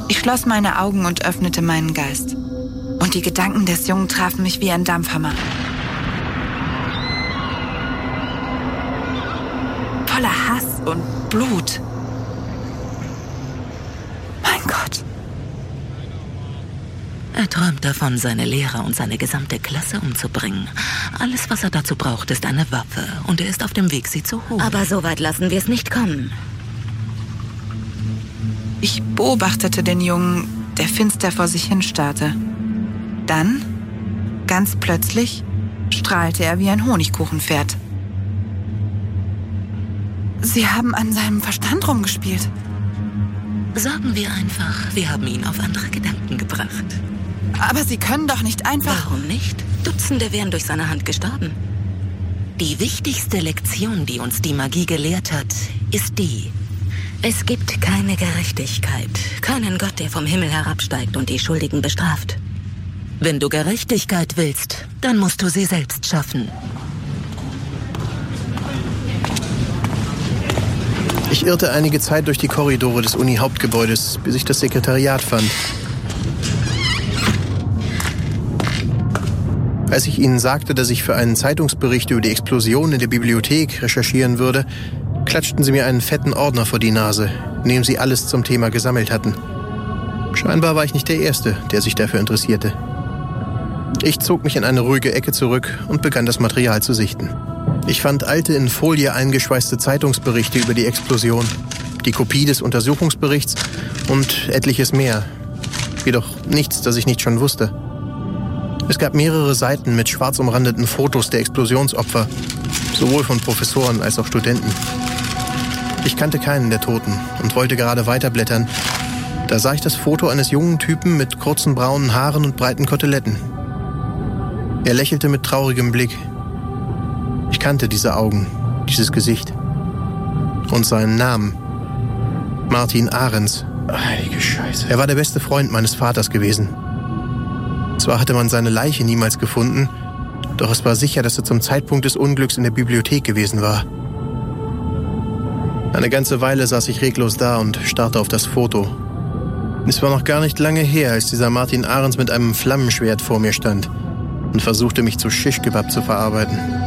Ich schloss meine Augen und öffnete meinen Geist. Und die Gedanken des Jungen trafen mich wie ein Dampfhammer. Voller Hass und Blut. Mein Gott. Er träumt davon, seine Lehrer und seine gesamte Klasse umzubringen. Alles, was er dazu braucht, ist eine Waffe. Und er ist auf dem Weg, sie zu holen. Aber so weit lassen wir es nicht kommen. Ich beobachtete den Jungen, der finster vor sich hinstarrte. Dann, ganz plötzlich, strahlte er wie ein Honigkuchenpferd. Sie haben an seinem Verstand rumgespielt. Sagen wir einfach, wir haben ihn auf andere Gedanken gebracht. Aber Sie können doch nicht einfach... Warum nicht? Dutzende wären durch seine Hand gestorben. Die wichtigste Lektion, die uns die Magie gelehrt hat, ist die: Es gibt keine Gerechtigkeit, keinen Gott, der vom Himmel herabsteigt und die Schuldigen bestraft. Wenn du Gerechtigkeit willst, dann musst du sie selbst schaffen. Ich irrte einige Zeit durch die Korridore des Uni-Hauptgebäudes, bis ich das Sekretariat fand. Als ich ihnen sagte, dass ich für einen Zeitungsbericht über die Explosion in der Bibliothek recherchieren würde, klatschten sie mir einen fetten Ordner vor die Nase, in dem sie alles zum Thema gesammelt hatten. Scheinbar war ich nicht der Erste, der sich dafür interessierte. Ich zog mich in eine ruhige Ecke zurück und begann das Material zu sichten. Ich fand alte, in Folie eingeschweißte Zeitungsberichte über die Explosion, die Kopie des Untersuchungsberichts und etliches mehr. Jedoch nichts, das ich nicht schon wusste. Es gab mehrere Seiten mit schwarz umrandeten Fotos der Explosionsopfer, sowohl von Professoren als auch Studenten. Ich kannte keinen der Toten und wollte gerade weiterblättern. Da sah ich das Foto eines jungen Typen mit kurzen braunen Haaren und breiten Koteletten. Er lächelte mit traurigem Blick. Ich kannte diese Augen, dieses Gesicht und seinen Namen. Martin Ahrens. Heilige Scheiße. Er war der beste Freund meines Vaters gewesen. Zwar hatte man seine Leiche niemals gefunden, doch es war sicher, dass er zum Zeitpunkt des Unglücks in der Bibliothek gewesen war. Eine ganze Weile saß ich reglos da und starrte auf das Foto. Es war noch gar nicht lange her, als dieser Martin Ahrens mit einem Flammenschwert vor mir stand und versuchte, mich zu Shish Kebab zu verarbeiten.